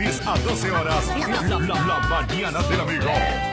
10 a 12 horas. La mañana del amigo.